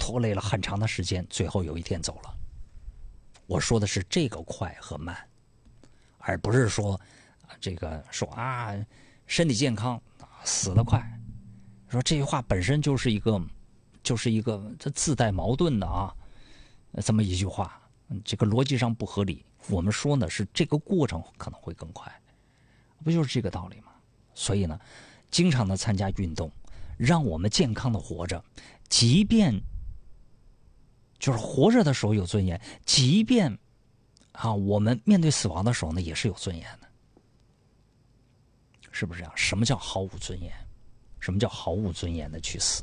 拖累了很长的时间，最后有一天走了。我说的是这个快和慢，而不是说身体健康死得快。说这句话本身就是一个这自带矛盾的这么一句话，这个逻辑上不合理。我们说呢是这个过程可能会更快，不就是这个道理吗？所以呢，经常的参加运动，让我们健康的活着，即便就是活着的时候有尊严，即便我们面对死亡的时候呢，也是有尊严的，是不是啊？什么叫毫无尊严？什么叫毫无尊严的去死？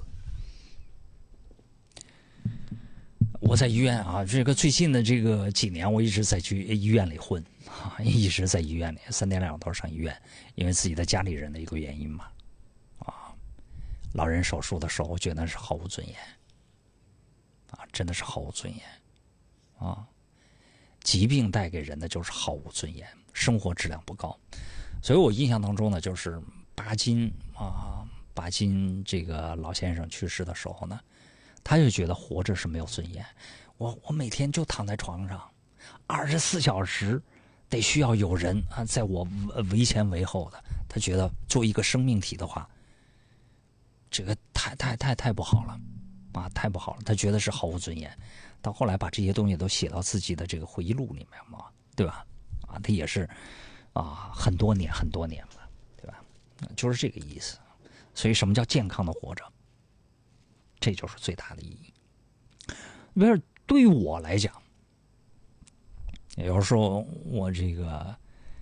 我在医院这个最近的这个几年，我一直在去医院里混一直在医院里3天2头上医院，因为自己的家里人的一个原因嘛老人手术的时候，我觉得是毫无尊严真的是毫无尊严疾病带给人的就是毫无尊严，生活质量不高。所以我印象当中呢，就是巴金这个老先生去世的时候呢，他就觉得活着是没有尊严。我每天就躺在床上，24小时得需要有人在我为前为后的。他觉得作为一个生命体的话，这个太不好了太不好了。他觉得是毫无尊严。到后来把这些东西都写到自己的这个回忆录里面嘛，对吧？他也是很多年了，对吧？就是这个意思。所以什么叫健康的活着？这就是最大的意义。比如对于我来讲，有时候我这个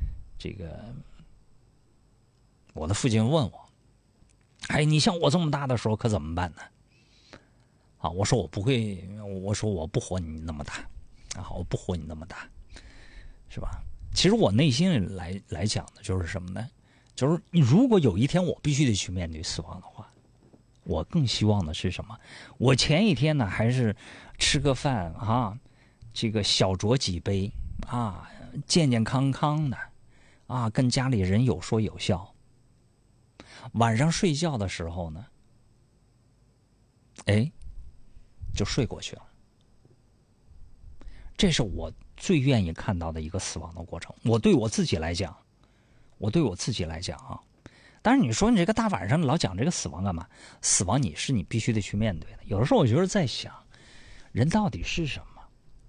我的父亲问我，你像我这么大的时候可怎么办呢？我说我不会，我说我不活你那么大我不活你那么大，是吧？其实我内心来讲的就是什么呢？就是如果有一天我必须得去面对死亡的话，我更希望的是什么？我前一天呢，还是吃个饭这个小酌几杯健健康康的跟家里人有说有笑。晚上睡觉的时候呢，就睡过去了。这是我最愿意看到的一个死亡的过程。我对我自己来讲当然你说你这个大晚上老讲这个死亡干嘛？死亡你必须得去面对的。有的时候我就是在想，人到底是什么？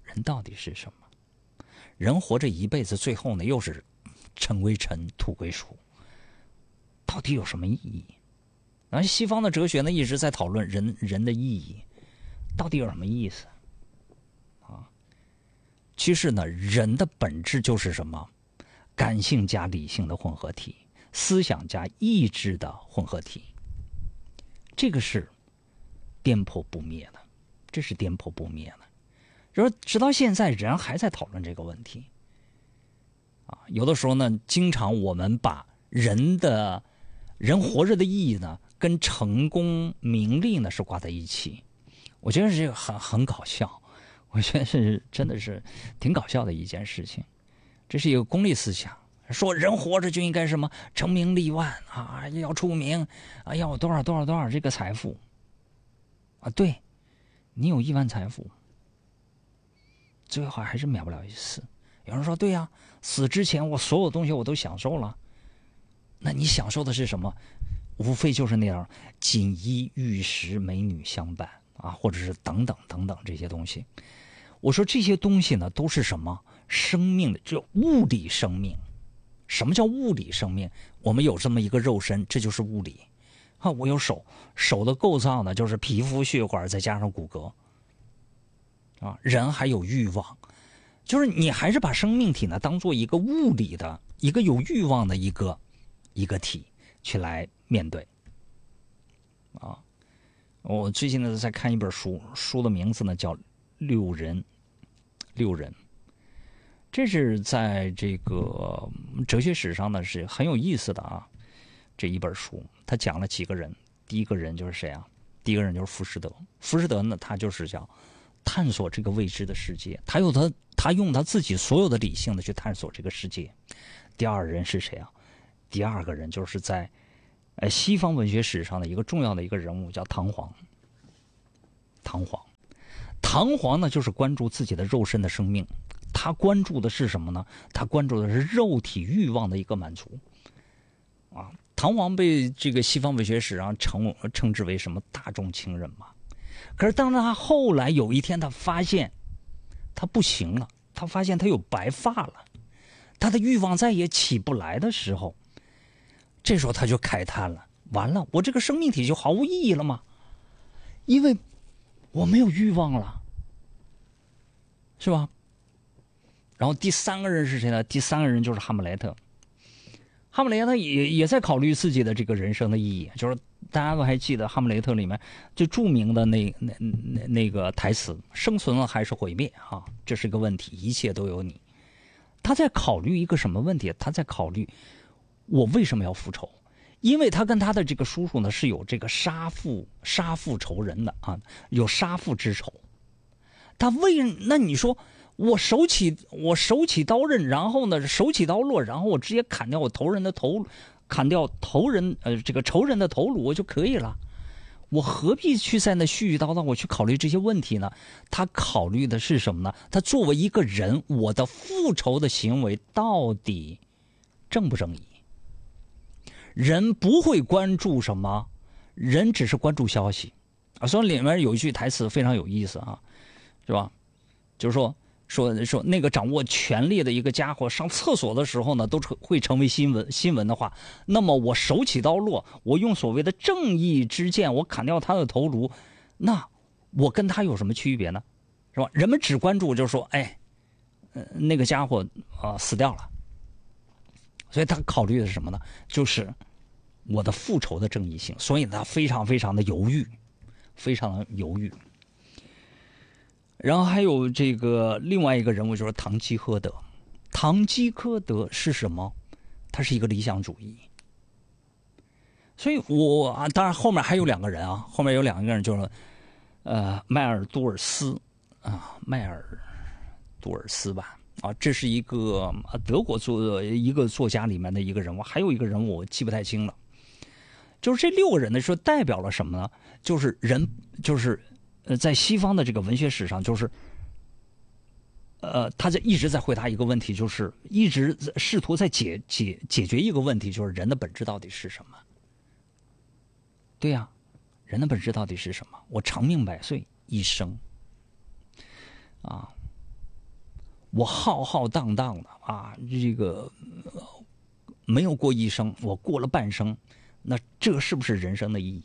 人活着一辈子，最后呢又是尘归尘，土归土，到底有什么意义？西方的哲学呢一直在讨论人的意义，到底有什么意思其实呢，人的本质就是什么？感性加理性的混合体，思想加意志的混合体。这个是颠扑不灭的，就是直到现在人还在讨论这个问题有的时候呢，经常我们把人活着的意义呢，跟成功名利呢是挂在一起。我觉得这个很搞笑，我觉得是真的是挺搞笑的一件事情。这是一个功利思想，说人活着就应该什么成名立万要出名要有多少这个财富对，你有1万财富，最后还是秒不了一死。有人说对呀，死之前我所有东西我都享受了，那你享受的是什么？无非就是那样锦衣玉食美女相伴或者是等等这些东西。我说这些东西呢都是什么？生命的，就物理生命。什么叫物理生命？我们有这么一个肉身，这就是物理我有手的构造呢就是皮肤血管再加上骨骼人还有欲望，就是你还是把生命体呢当做一个物理的一个有欲望的一个体去来面对我最近呢在看一本书的名字呢叫六人。这是在这个哲学史上呢是很有意思的这一本书他讲了几个人。第一个人就是谁第一个人就是浮士德。浮士德呢他就是叫探索这个未知的世界，他用他自己所有的理性的去探索这个世界。第二人是谁第二个人就是在西方文学史上的一个重要的一个人物，叫唐璜。 唐璜呢，就是关注自己的肉身的生命，他关注的是什么呢？他关注的是肉体欲望的一个满足。啊，唐璜被这个西方文学史上称之为什么大众情人嘛？可是当他后来有一天，他发现他不行了，他发现他有白发了，他的欲望再也起不来的时候，这时候他就慨叹了：完了，我这个生命体就毫无意义了吗？因为我没有欲望了，是吧？然后第三个人是谁呢？第三个人就是哈姆雷特。哈姆雷特也在考虑自己的这个人生的意义，就是大家都还记得哈姆雷特里面最著名的那个台词：生存了还是毁灭啊？这是个问题，一切都有你。他在考虑一个什么问题？他在考虑我为什么要复仇？因为他跟他的这个叔叔呢是有这个杀父仇人的啊，有杀父之仇。那你说我手起刀刃，然后呢手起刀落，然后我直接砍掉我仇人的头颅我就可以了，我何必去在那絮絮叨叨我去考虑这些问题呢？他考虑的是什么呢？他作为一个人，我的复仇的行为到底正不正义？人不会关注什么，人只是关注消息啊。所以里面有一句台词非常有意思啊，是吧？就是说那个掌握权力的一个家伙上厕所的时候呢，都会成为新闻的话，那么我手起刀落，我用所谓的正义之剑，我砍掉他的头颅，那我跟他有什么区别呢？是吧？人们只关注就是说，那个家伙死掉了，所以他考虑的是什么呢？就是我的复仇的正义性，所以他非常非常的犹豫，非常的犹豫。然后还有这个另外一个人物就是堂吉诃德。堂吉诃德是什么？他是一个理想主义。所以当然后面还有两个人啊，后面有两个人就是迈尔杜尔斯吧啊，这是一个德国一个作家里面的一个人物，还有一个人物我记不太清了。就是这六个人呢，说代表了什么呢？就是在西方的这个文学史上，就是他一直在回答一个问题，就是一直试图在解决一个问题，就是人的本质到底是什么？对呀，人的本质到底是什么？我长命百岁一生啊，我浩浩荡荡的啊，这个没有过一生，我过了半生，那这是不是人生的意义？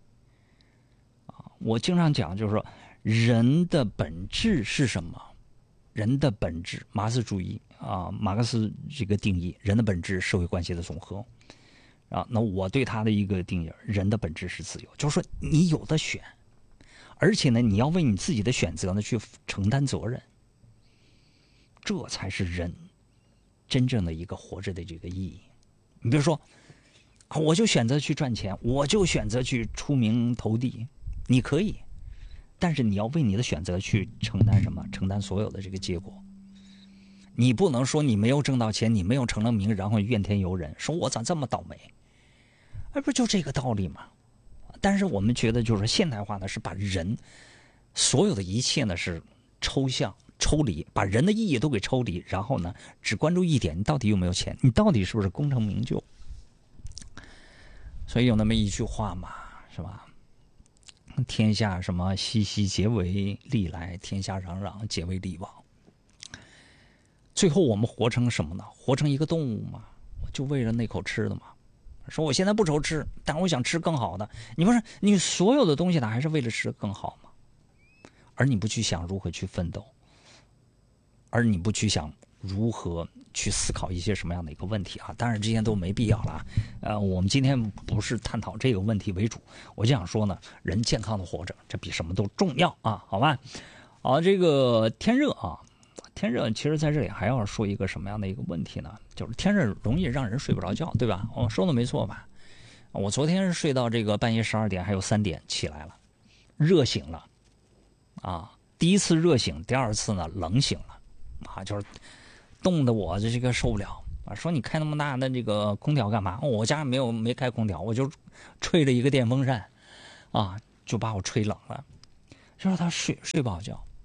我经常讲，就是说，人的本质是什么？人的本质，马克思主义啊，马克思这个定义，人的本质，社会关系的总和啊。那我对他的一个定义，人的本质是自由，就是说你有的选，而且呢，你要为你自己的选择呢去承担责任，这才是人真正的一个活着的这个意义。你比如说，我就选择去赚钱，我就选择去出名投地。你可以，但是你要为你的选择去承担什么？承担所有的这个结果。你不能说你没有挣到钱，你没有成了名，然后怨天尤人，说我咋这么倒霉？而不就这个道理吗？但是我们觉得，就是现代化呢，是把人所有的一切呢是抽象、抽离，把人的意义都给抽离，然后呢只关注一点：你到底有没有钱？你到底是不是功成名就？所以有那么一句话嘛，是吧？天下什么熙熙，皆为利来；天下攘攘，皆为利往。最后我们活成什么呢？活成一个动物嘛，就为了那口吃的嘛。说我现在不愁吃，但我想吃更好的。你不是你所有的东西呢，还是为了吃更好吗？而你不去想如何去奋斗，而你不去想如何去思考一些什么样的一个问题啊？当然这些都没必要了。我们今天不是探讨这个问题为主，我就想说呢，人健康的活着，这比什么都重要啊，好吧？好，这个天热啊，天热其实在这里还要说一个什么样的一个问题呢？就是天热容易让人睡不着觉，对吧？我说的没错吧？我昨天是睡到这个半夜12点还有3点起来了，热醒了啊！第一次热醒，第二次呢冷醒了啊，就是冻得我这个受不了啊！说你开那么大的这个空调干嘛？我家没开空调，我就吹了一个电风扇啊，就把我吹冷了。就说他睡不好觉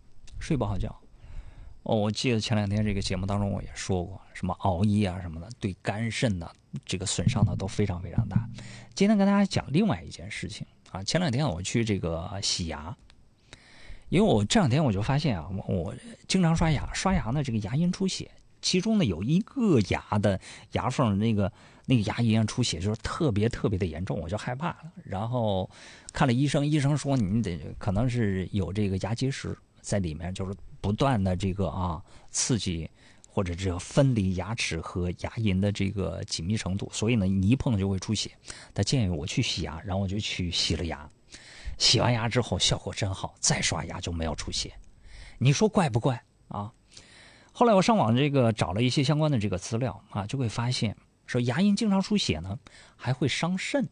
睡不好觉。我记得前2天这个节目当中我也说过，什么熬夜啊什么的，对肝肾呢这个损伤呢都非常非常大。今天跟大家讲另外一件事情啊，前2天我去这个洗牙，因为我这2天我就发现啊，我经常刷牙呢这个牙龈出血，其中呢有一个牙的牙缝那个牙龈出血，就是特别的严重，我就害怕了。然后看了医生，医生说你可能是有这个牙结石在里面，就是不断的这个刺激或者这个分离牙齿和牙龈的这个紧密程度，所以呢你一碰就会出血。他建议我去洗牙，然后我就去洗了牙。洗完牙之后效果真好，再刷牙就没有出血。你说怪不怪啊？后来我上网这个找了一些相关的这个资料啊，就会发现说牙龈经常出血呢，还会伤肾，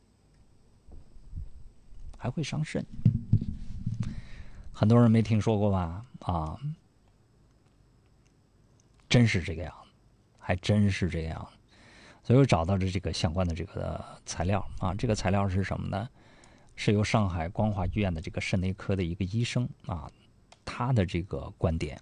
很多人没听说过吧？啊，真是这个样，还真是这样。所以我找到了这个相关的这个材料啊，这个材料是什么呢？是由上海光华医院的这个肾内科的一个医生啊，他的这个观点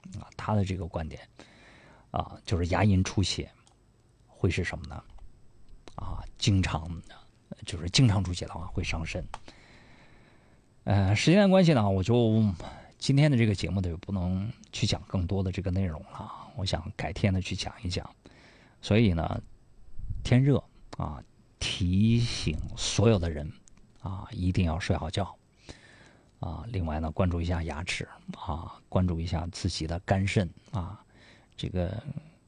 啊，就是牙龈出血会是什么呢？啊，经常出血的话会伤肾。时间的关系呢，我就今天的这个节目呢，也不能去讲更多的这个内容了。我想改天呢去讲一讲。所以呢，天热啊，提醒所有的人啊，一定要睡好觉啊。另外呢，关注一下牙齿啊，关注一下自己的肝肾啊。这个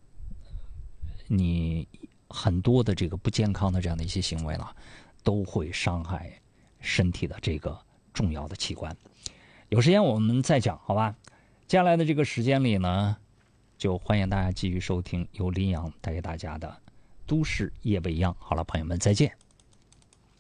你很多的这个不健康的这样的一些行为呢，都会伤害身体的这个重要的器官。有时间我们再讲，好吧？接下来的这个时间里呢，就欢迎大家继续收听由林阳带给大家的都市夜未央。好了，朋友们，再见。